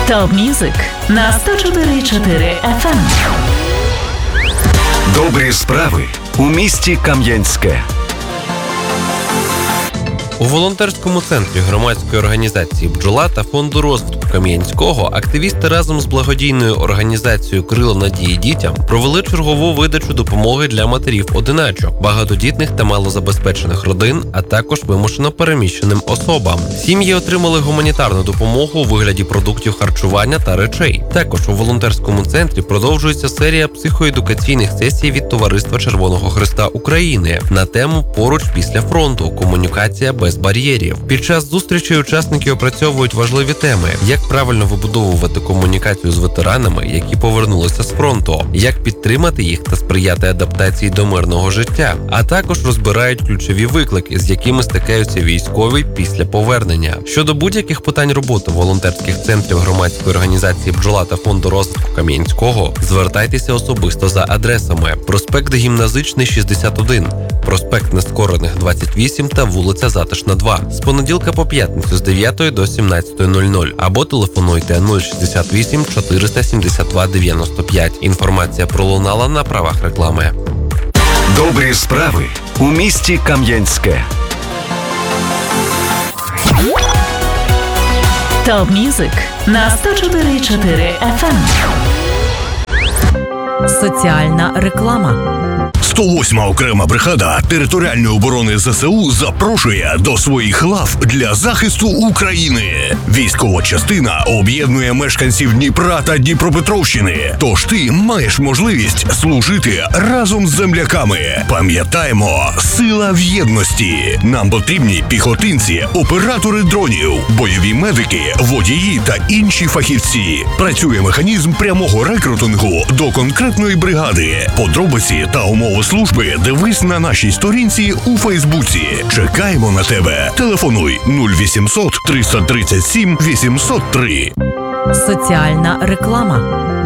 Top Music на 104.4 FM. Добрі справи у місті Кам'янське. У волонтерському центрі громадської організації «Бджола» та Фонду розвитку Кам'янського активісти разом з благодійною організацією «Крила надії дітям» провели чергову видачу допомоги для матерів-одиначок, багатодітних та малозабезпечених родин, а також вимушено переміщеним особам. Сім'ї отримали гуманітарну допомогу у вигляді продуктів харчування та речей. Також у волонтерському центрі продовжується серія психоедукаційних сесій від Товариства Червоного Хреста України на тему «Поруч після фронту. Комунікація без бар'єрів». Під час зустрічі учасники опрацьовують важливі теми: як правильно вибудовувати комунікацію з ветеранами, які повернулися з фронту, як підтримати їх та сприяти адаптації до мирного життя, а також розбирають ключові виклики, з якими стикаються військові після повернення. Щодо будь-яких питань роботи волонтерських центрів громадської організації «Бджола» та Фонду розвитку Кам'янського, звертайтеся особисто за адресами: проспект Гімназичний, 61, проспект Нескорених, 28 та вулиця Затишна, 2. З понеділка по п'ятницю з 9 до 17:00 або телефонуйте 068 472 95. Інформація пролунала на правах реклами. Добрі справи у місті Кам'янське. Top Music на 104.4 FM. Соціальна реклама. 108-ма окрема бригада територіальної оборони ЗСУ запрошує до своїх лав для захисту України. Військова частина об'єднує мешканців Дніпра та Дніпропетровщини. Тож ти маєш можливість служити разом з земляками. Пам'ятаємо, сила в єдності. Нам потрібні піхотинці, оператори дронів, бойові медики, водії та інші фахівці. Працює механізм прямого рекрутингу до конкретної бригади. Подробиці та умови служби дивись на нашій сторінці у Фейсбуці. Чекаємо на тебе. Телефонуй 0800 337 803. Соціальна реклама.